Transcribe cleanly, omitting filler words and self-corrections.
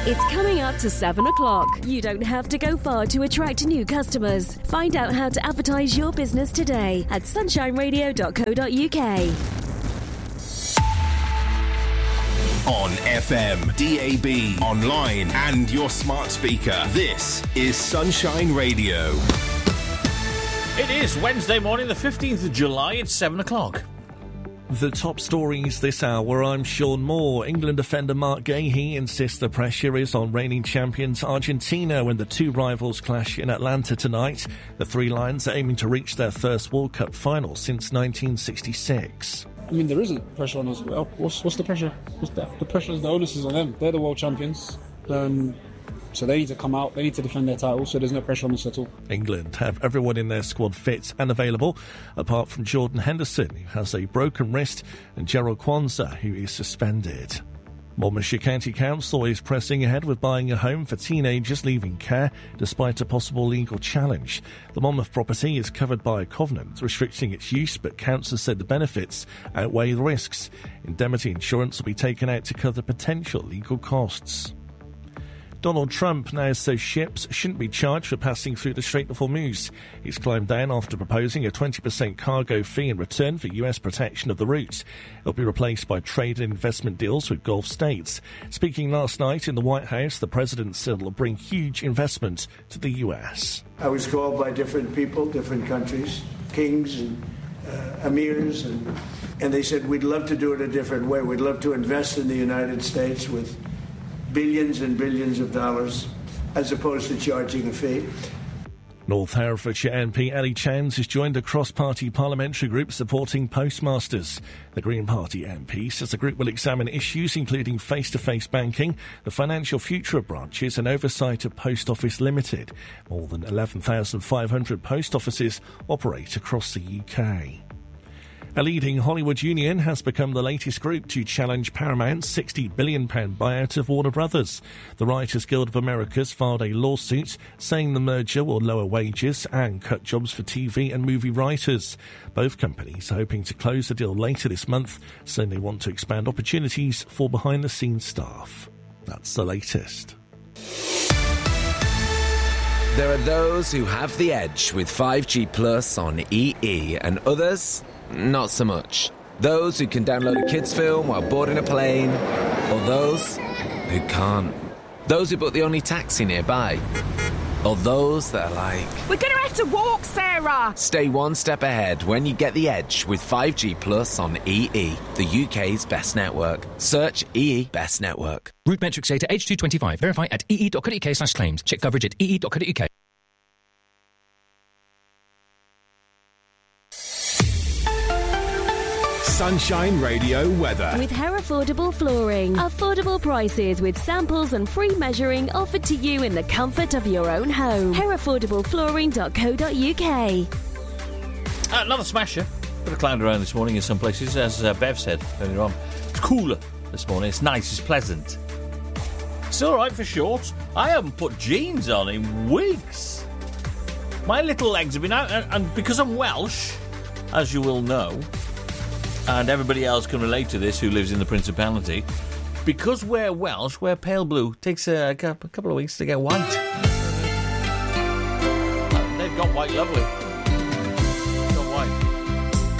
It's coming up to 7 o'clock. You don't have to go far to attract new customers. Find out how to advertise your business today at sunshineradio.co.uk. On FM, DAB, online and your smart speaker. This is Sunshine Radio. It is Wednesday morning, the 15th of July. It's 7 o'clock. The top stories this hour, I'm Sean Moore. England defender Mark Gahey insists the pressure is on reigning champions Argentina when the two rivals clash in Atlanta tonight. The Three Lions are aiming to reach their first World Cup final since 1966. I mean, there isn't pressure on us. Well, what's the pressure? The pressure is, the onus is on them. They're the world champions. So they need to come out, they need to defend their title, so there's no pressure on us at all. England have everyone in their squad fit and available, apart from Jordan Henderson, who has a broken wrist, and Gerald Kwanzaa, who is suspended. Monmouthshire County Council is pressing ahead with buying a home for teenagers leaving care despite a possible legal challenge. The Monmouth property is covered by a covenant restricting its use, but council said the benefits outweigh the risks. Indemnity insurance will be taken out to cover potential legal costs. Donald Trump now says ships shouldn't be charged for passing through the Strait of Hormuz. He's climbed down after proposing a 20% cargo fee in return for US protection of the route. It'll be replaced by trade and investment deals with Gulf states. Speaking last night in the White House, the president said it'll bring huge investment to the US. I was called by different people, different countries, kings and emirs, and they said, we'd love to do it a different way. We'd love to invest in the United States with billions and billions of dollars, as opposed to charging a fee. North Herefordshire MP Ali Chance has joined a cross-party parliamentary group supporting postmasters. The Green Party MP says the group will examine issues including face-to-face banking, the financial future of branches and oversight of Post Office Limited. More than 11,500 post offices operate across the UK. A leading Hollywood union has become the latest group to challenge Paramount's £60 billion buyout of Warner Brothers. The Writers Guild of America's filed a lawsuit saying the merger will lower wages and cut jobs for TV and movie writers. Both companies are hoping to close the deal later this month, saying they want to expand opportunities for behind-the-scenes staff. That's the latest. There are those who have the edge with 5G Plus on EE and others not so much. Those who can download a kids' film while boarding a plane, or those who can't. Those who book the only taxi nearby, or those that are like, we're going to have to walk, Sarah! Stay one step ahead when you get the edge with 5G Plus on EE, the UK's best network. Search EE Best Network. Route metrics data H225. Verify at ee.co.uk/claims. Check coverage at ee.co.uk. Sunshine Radio weather. With Herefordable Flooring. Affordable prices with samples and free measuring offered to you in the comfort of your own home. Herefordablepflooring.co.uk. Another smasher. Bit of cloud around this morning in some places, as Bev said earlier on. It's cooler this morning. It's nice. It's pleasant. It's all right for shorts. I haven't put jeans on in weeks. My little legs have been out, and because I'm Welsh, as you will know, and everybody else can relate to this who lives in the Principality, because we're Welsh, we're pale blue. It takes a couple of weeks to get white. They've got white lovely.